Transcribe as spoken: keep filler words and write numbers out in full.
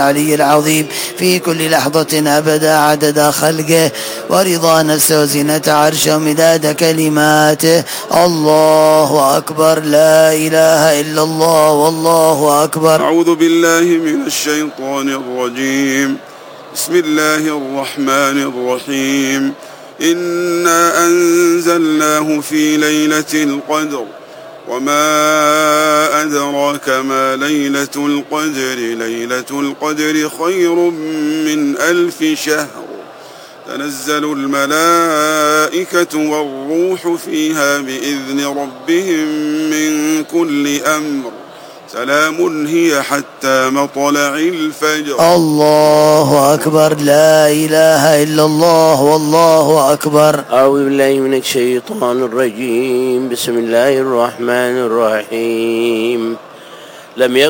العلي العظيم في كل لحظة أبدا عدد خلقه ورضا نفسه وزنة عرشه ومداد كلماته. الله أكبر، لا إله إلا الله والله أكبر. أعوذ بالله من الشيطان الرجيم. بسم الله الرحمن الرحيم. إنا أنزلناه في ليلة القدر وما أدراك ما ليلة القدر ليلة القدر خير من ألف شهر. تنزل الملائكة والروح فيها بإذن ربهم من كل أمر. سلام هي حتى مطلع الفجر. الله أكبر، لا إله إلا الله والله أكبر. أعوذ بالله من الشيطان الرجيم. بسم الله الرحمن الرحيم. لم يكن